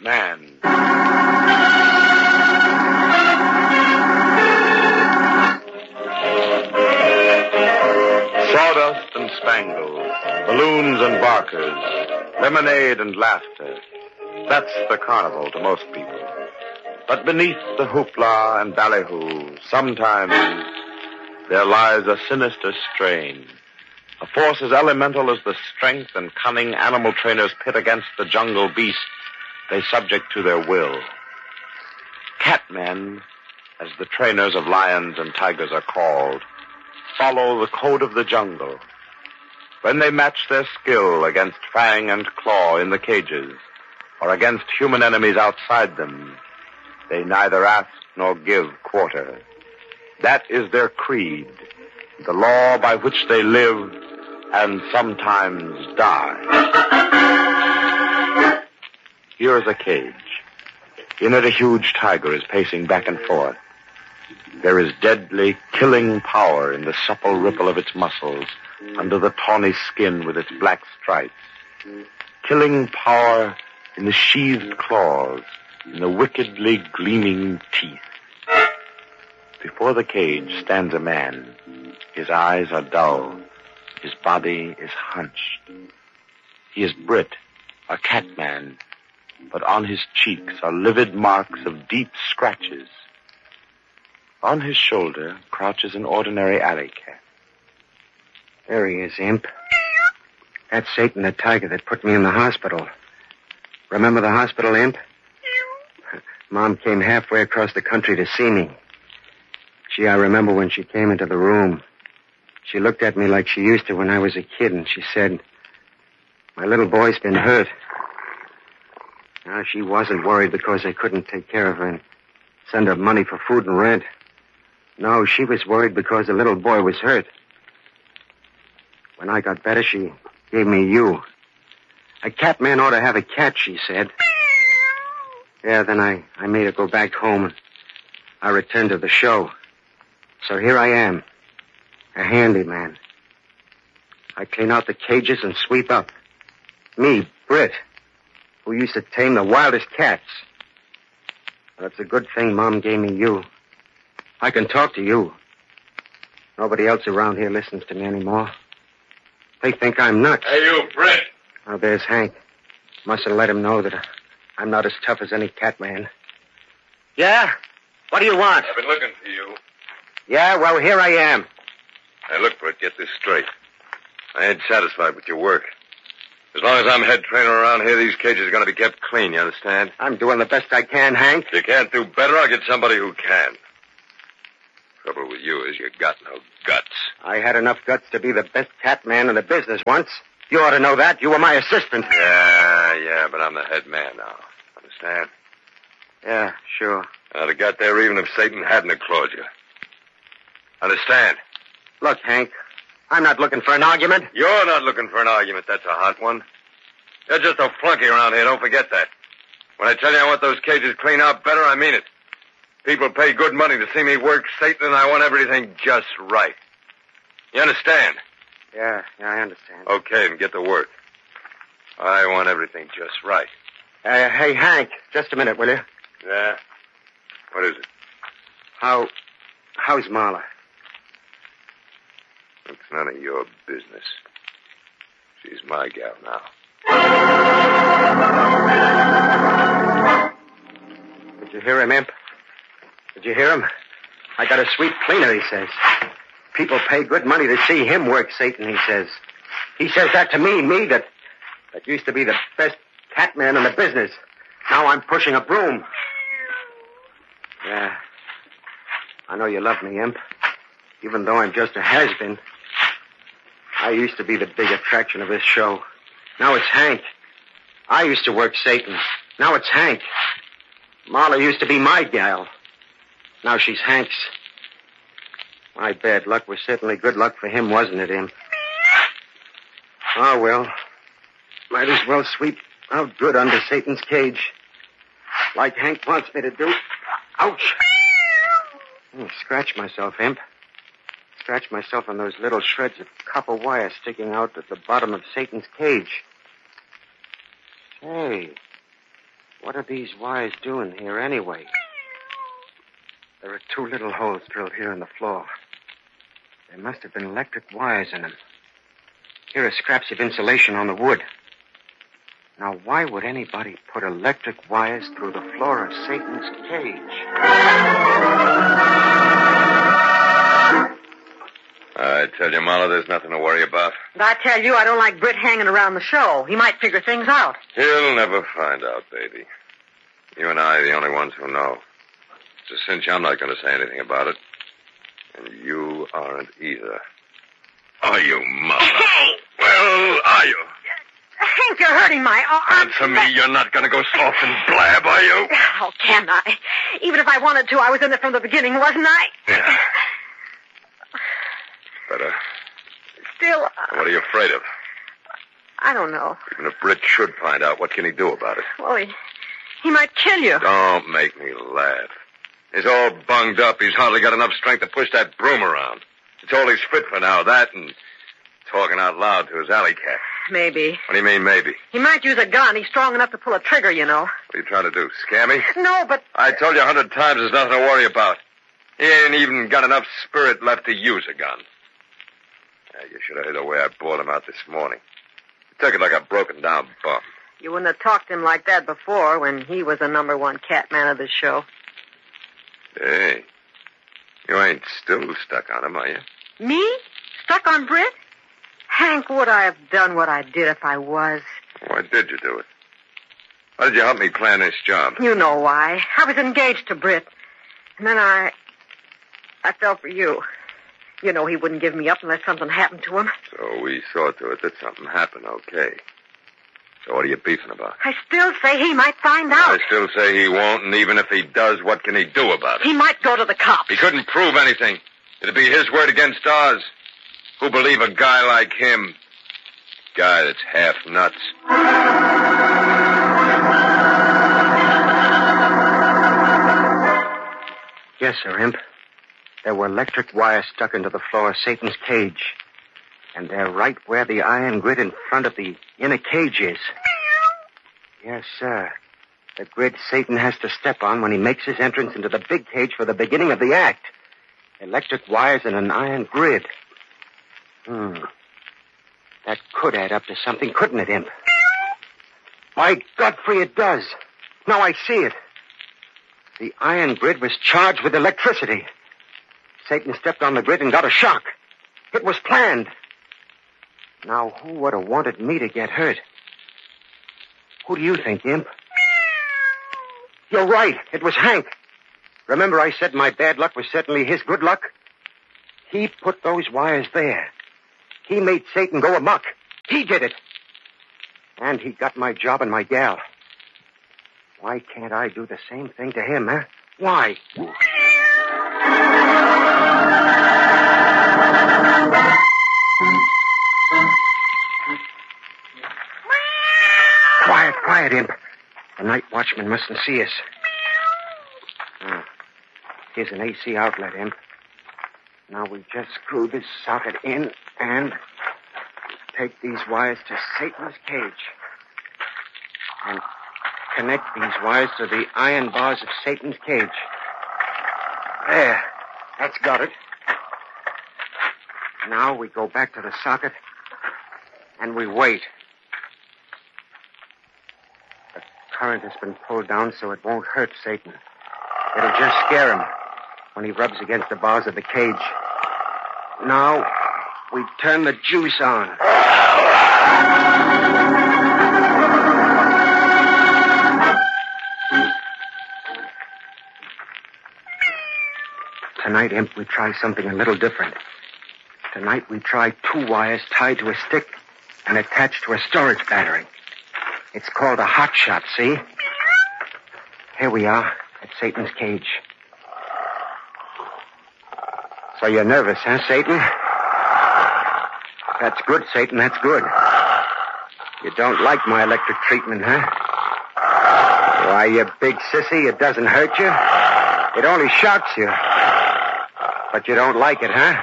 Man. Sawdust and spangles, balloons and barkers, lemonade and laughter. That's the carnival to most people. But beneath the hoopla and ballyhoo, sometimes there lies a sinister strain. A force as elemental as the strength and cunning animal trainers pit against the jungle beast they subject to their will. Catmen, as the trainers of lions and tigers are called, follow the code of the jungle. When they match their skill against fang and claw in the cages, or against human enemies outside them, they neither ask nor give quarter. That is their creed, the law by which they live and sometimes die. Here is a cage. In it a huge tiger is pacing back and forth. There is deadly, killing power in the supple ripple of its muscles under the tawny skin with its black stripes. Killing power in the sheathed claws, in the wickedly gleaming teeth. Before the cage stands a man. His eyes are dull. His body is hunched. He is Britt, a catman, but on his cheeks are livid marks of deep scratches. On his shoulder crouches an ordinary alley cat. There he is, Imp. That's Satan the tiger that put me in the hospital. Remember the hospital, Imp? Mom came halfway across the country to see me. Gee, I remember when she came into the room. She looked at me like she used to when I was a kid, and she said, "My little boy's been hurt." Now, she wasn't worried because I couldn't take care of her and send her money for food and rent. No, she was worried because the little boy was hurt. When I got better, she gave me you. A cat man ought to have a cat, she said. Yeah, then I made her go back home, and I returned to the show. So here I am, a handyman. I clean out the cages and sweep up. Me, Britt, who used to tame the wildest cats. But it's a good thing Mom gave me you. I can talk to you. Nobody else around here listens to me anymore. They think I'm nuts. Hey, you, Britt. Oh, there's Hank. Mustn't let him know that I'm not as tough as any cat man. Yeah? What do you want? I've been looking for you. Yeah, well, here I am. Hey, look, Britt, get this straight. I ain't satisfied with your work. As long as I'm head trainer around here, these cages are going to be kept clean, you understand? I'm doing the best I can, Hank. If you can't do better, I'll get somebody who can. Trouble with you is you got no guts. I had enough guts to be the best cat man in the business once. You ought to know that. You were my assistant. Yeah, but I'm the head man now. Understand? Yeah, sure. I'd have got there even if Satan hadn't clawed you. Understand? Look, Hank, I'm not looking for an argument. You're not looking for an argument. That's a hot one. You're just a flunky around here. Don't forget that. When I tell you I want those cages cleaned out better, I mean it. People pay good money to see me work Satan, and I want everything just right. You understand? Yeah, I understand. Okay, then get to work. I want everything just right. Hey, Hank, just a minute, will you? Yeah? What is it? How's Marla? It's none of your business. She's my gal now. Did you hear him, Imp? Did you hear him? I got a sweet cleaner, he says. People pay good money to see him work Satan, he says. He says that to me that used to be the best cat man in the business. Now I'm pushing a broom. Yeah. I know you love me, Imp. Even though I'm just a has-been. I used to be the big attraction of this show. Now it's Hank. I used to work Satan. Now it's Hank. Marla used to be my gal. Now she's Hank's. My bad luck was certainly good luck for him, wasn't it, Imp? Oh, well. Might as well sweep out good under Satan's cage. Like Hank wants me to do. Ouch! Scratch myself, Imp. Scratch myself on those little shreds of copper wire sticking out at the bottom of Satan's cage. Hey, What are these wires doing here anyway? There are 2 little holes drilled here in the floor. There must have been electric wires in them. Here are scraps of insulation on the wood. Now, why would anybody put electric wires through the floor of Satan's cage? I tell you, Marla, there's nothing to worry about. I tell you, I don't like Britt hanging around the show. He might figure things out. He'll never find out, baby. You and I are the only ones who know. It's a cinch I'm not going to say anything about it. And you aren't either. Are you, Mother? Hey! Well, are you? Hank, you're hurting my arm. Answer me, you're not going to go soft and blab, are you? How can I? Even if I wanted to, I was in it from the beginning, wasn't I? Yeah. Better. Still... What are you afraid of? I don't know. Even if Britt should find out, what can he do about it? Well, he might kill you. Don't make me laugh. He's all bunged up. He's hardly got enough strength to push that broom around. It's all he's fit for now, that and talking out loud to his alley cat. Maybe. What do you mean, maybe? He might use a gun. He's strong enough to pull a trigger, you know. What are you trying to do, scare me? No, but... I told you 100 times there's nothing to worry about. He ain't even got enough spirit left to use a gun. Yeah, you should have heard the way I bawled him out this morning. He took it like a broken-down bum. You wouldn't have talked to him like that before when he was the #1 cat man of the show. Hey, you ain't still stuck on him, are you? Me? Stuck on Britt? Hank, would I have done what I did if I was? Why did you do it? Why did you help me plan this job? You know why. I was engaged to Britt. And then I fell for you. You know he wouldn't give me up unless something happened to him. So we saw to it that something happened, okay. So what are you beefing about? I still say he might find out. I still say he won't, and even if he does, what can he do about it? He might go to the cops. He couldn't prove anything. It'd be his word against ours. Who believe a guy like him? Guy that's half nuts. Yes, sir, Imp. There were electric wires stuck into the floor of Satan's cage. And they're right where the iron grid in front of the inner cage is. Yes, sir. The grid Satan has to step on when he makes his entrance into the big cage for the beginning of the act. Electric wires and an iron grid. That could add up to something, couldn't it, Imp? By Godfrey, it does. Now I see it. The iron grid was charged with electricity. Satan stepped on the grid and got a shock. It was planned. Now, who would have wanted me to get hurt? Who do you think, Imp? You're right. It was Hank. Remember I said my bad luck was certainly his good luck? He put those wires there. He made Satan go amok. He did it. And he got my job and my gal. Why can't I do the same thing to him, huh? Why? Quiet, Imp. The night watchman mustn't see us. Here's an AC outlet, Imp. Now we just screw this socket in and take these wires to Satan's cage. And connect these wires to the iron bars of Satan's cage. There. That's got it. Now we go back to the socket and we wait. The current has been pulled down so it won't hurt Satan. It'll just scare him when he rubs against the bars of the cage. Now, we turn the juice on. Tonight, Imp, we try something a little different. Tonight, we try 2 wires tied to a stick and attached to a storage battery. It's called a hot shot, see? Here we are at Satan's cage. So you're nervous, huh, Satan? That's good, Satan, that's good. You don't like my electric treatment, huh? Why, you big sissy, it doesn't hurt you. It only shocks you. But you don't like it, huh?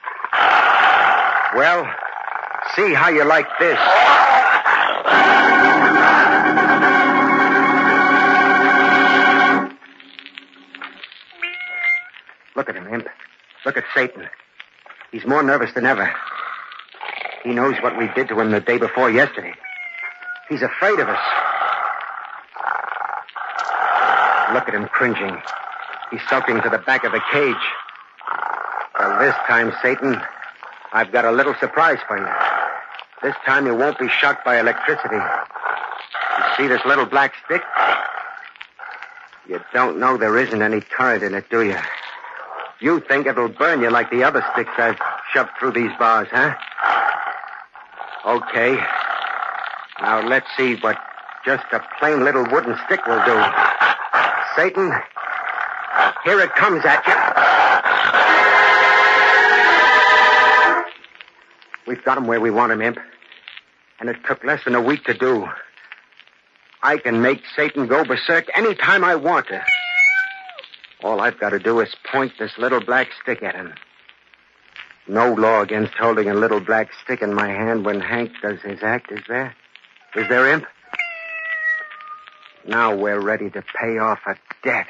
Well, see how you like this. He's more nervous than ever. He knows what we did to him the day before yesterday. He's afraid of us. Look at him cringing. He's sulking to the back of the cage. Well, this time, Satan, I've got a little surprise for you. This time you won't be shocked by electricity. You see this little black stick? You don't know there isn't any current in it, do you? You think it'll burn you like the other sticks I've shoved through these bars, huh? Okay. Now let's see what just a plain little wooden stick will do. Satan, here it comes at you. We've got him where we want him, Imp. And it took less than a week to do. I can make Satan go berserk any time I want to. All I've got to do is point this little black stick at him. No law against holding a little black stick in my hand when Hank does his act, is there? Is there, Imp? Now we're ready to pay off a debt.